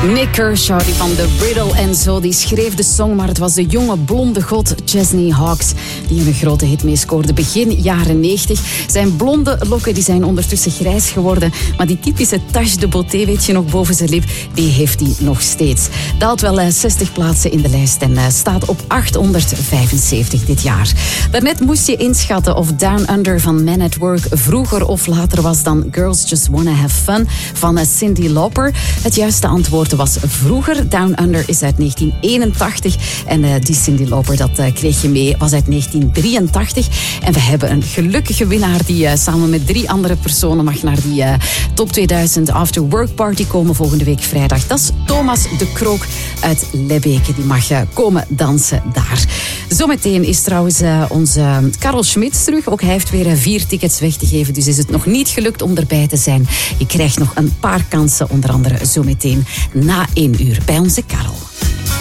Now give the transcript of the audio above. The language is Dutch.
Nick Kershaw die van The Riddle en zo, die schreef de song, maar het was de jonge blonde god Chesney Hawkes die een grote hit mee scoorde begin jaren 90. Zijn blonde lokken die zijn ondertussen grijs geworden, maar die typische tache de beauté, weet je nog, boven zijn lip, die heeft hij nog steeds. Daalt wel 60 plaatsen in de lijst en staat op 875 dit jaar. Daarnet moest je inschatten of Down Under van Men at Work vroeger of later was dan Girls Just Wanna Have Fun van Cyndi Lauper. Het juiste antwoord was vroeger. Down Under is uit 1981 en die Cyndi Lauper, dat kreeg je mee, was uit 1983. En we hebben een gelukkige winnaar die samen met 3 andere personen mag naar die Top 2000 After Work Party komen volgende week vrijdag. Dat is Thomas de Krook uit Lebbeke. Die mag komen dansen daar. Zometeen is trouwens onze Karel Schmidt terug. Ook hij heeft weer 4 tickets weg te geven. Dus is het nog niet gelukt om erbij te zijn. Je krijgt nog een paar kansen, onder andere zometeen na 1 uur bij onze Karel.